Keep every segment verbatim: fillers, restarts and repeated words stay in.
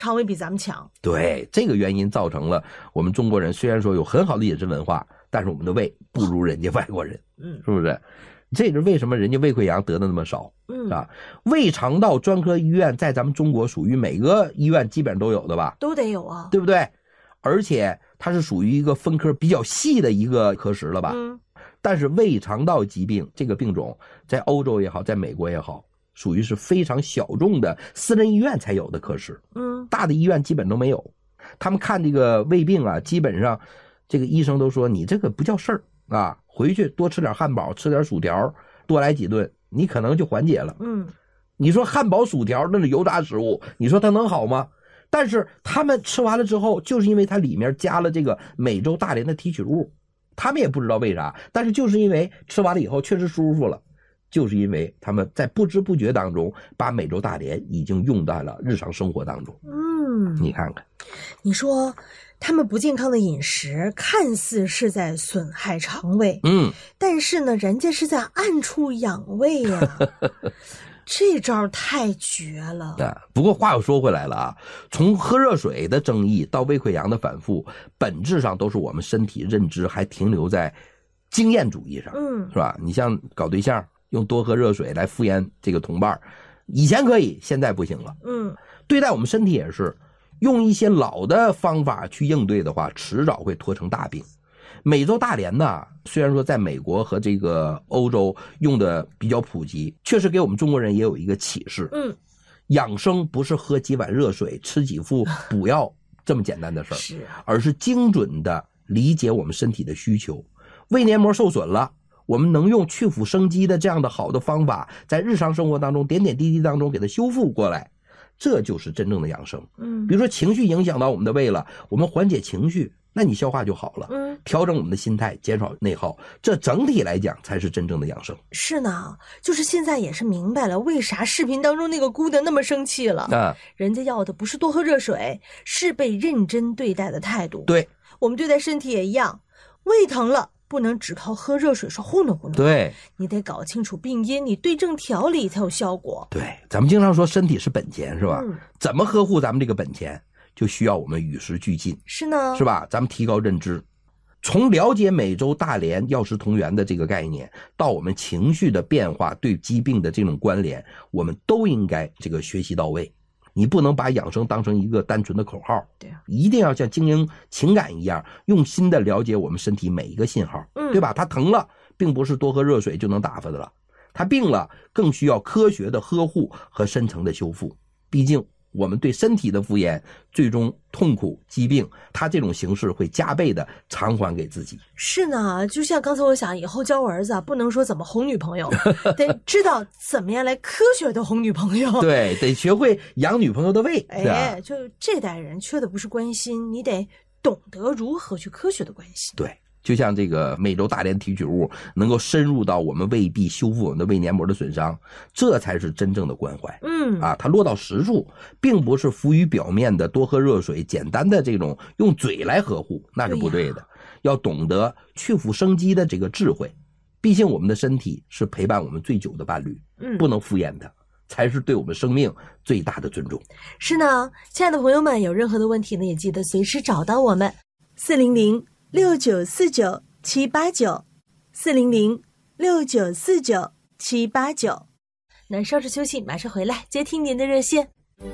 肠胃比咱们强。 对，这个原因造成了我们中国人虽然说有很好的饮食文化，但是我们的胃不如人家外国人，嗯，是不是？这是为什么人家胃溃疡得的那么少，嗯啊？胃肠道专科医院在咱们中国属于每个医院基本上都有的吧？ 都得有啊， 对不对？而且它是属于一个分科比较细的一个科室了吧？嗯。但是胃肠道疾病这个病种，在欧洲也好，在美国也好，属于是非常小众的私人医院才有的科室，嗯，大的医院基本都没有。他们看这个胃病啊，基本上这个医生都说你这个不叫事儿啊，回去多吃点汉堡，吃点薯条，多来几顿，你可能就缓解了。嗯，你说汉堡薯条那是油炸食物，你说它能好吗？但是他们吃完了之后，就是因为它里面加了这个美洲大莲的提取物，他们也不知道为啥，但是就是因为吃完了以后确实舒服了，就是因为他们在不知不觉当中把美洲大莲已经用在了日常生活当中。嗯，你看看， 你说他们不健康的饮食看似是在损害肠胃，嗯，但是呢，人家是在暗处养胃呀、啊。这招太绝了。 啊，不过话又说回来了啊，从喝热水的争议到胃溃疡的反复，本质上都是我们身体认知还停留在经验主义上，嗯，是吧？你像搞对象用多喝热水来敷衍这个同伴，以前可以，现在不行了。嗯，对待我们身体也是，用一些老的方法去应对的话，迟早会拖成大病。美洲大莲呢，虽然说在美国和这个欧洲用的比较普及，确实给我们中国人也有一个启示。嗯，养生不是喝几碗热水、吃几副补药这么简单的事儿，是，而是精准的理解我们身体的需求。胃黏膜受损了，我们能用去腐生肌的这样的好的方法，在日常生活当中点点滴滴当中给它修复过来，这就是真正的养生。嗯，比如说情绪影响到我们的胃了，我们缓解情绪，那你消化就好了。嗯，调整我们的心态，减少内耗，这整体来讲才是真正的养生。 是呢，就是现在也是明白了为啥视频当中那个姑的那么生气了。啊，人家要的不是多喝热水，是被认真对待的态度。 对， 我们对待身体也一样，胃疼了不能只靠喝热水说糊弄糊弄。 对， 你得搞清楚病因，你对症调理才有效果。 对，咱们经常说身体是本钱，是吧？嗯，怎么呵护咱们这个本钱？就需要我们与时俱进， 是呢， 是吧？咱们提高认知，从了解美洲大莲药食同源的这个概念，到我们情绪的变化对疾病的这种关联，我们都应该这个学习到位。你不能把养生当成一个单纯的口号，对啊，一定要像经营情感一样，用心的了解我们身体每一个信号，嗯，对吧？它疼了，并不是多喝热水就能打发的了，它病了，更需要科学的呵护和深层的修复。毕竟我们对身体的敷衍，最终痛苦疾病，它这种形式会加倍的偿还给自己。 是呢，就像刚才我想，以后教我儿子啊，不能说怎么哄女朋友，得知道怎么样来科学的哄女朋友。 对，得学会养女朋友的胃。 哎，就这代人缺的不是关心，你得懂得如何去科学的关心。 对。就像这个美洲大莲提取物能够深入到我们胃壁，修复我们的胃黏膜的损伤，这才是真正的关怀。嗯，啊，它落到实处，并不是浮于表面的多喝热水，简单的这种用嘴来呵护，那是不对的。要懂得去腐生肌的这个智慧，毕竟我们的身体是陪伴我们最久的伴侣，嗯，不能敷衍它，才是对我们生命最大的尊重。 是呢，亲爱的朋友们，有任何的问题呢，也记得随时找到我们四零零六九四九七八九四零零六九四九七八九。那稍事休息，马上回来接听您的热线。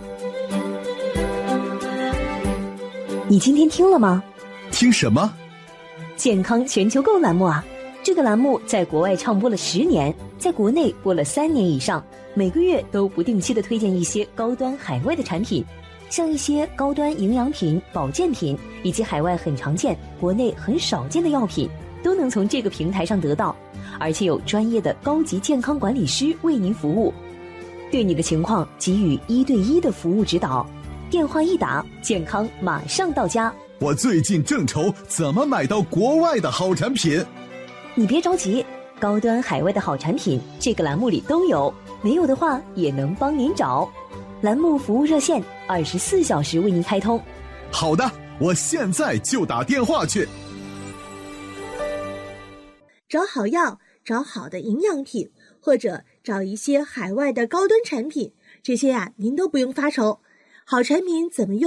你今天听了吗？ 听什么？ 健康全球购栏目啊！这个栏目在国外唱播了十年，在国内播了三年以上，每个月都不定期的推荐一些高端海外的产品。像一些高端营养品、保健品，以及海外很常见、国内很少见的药品，都能从这个平台上得到，而且有专业的高级健康管理师为您服务，对你的情况给予一对一的服务指导。电话一打，健康马上到家。 我最近正愁怎么买到国外的好产品。 你别着急，高端海外的好产品这个栏目里都有，没有的话也能帮您找。栏目服务热线二十四小时为您开通。 好的，我现在就打电话去。 找好药，找好的营养品，或者找一些海外的高端产品，这些呀、啊、您都不用发愁。 好产品怎么用？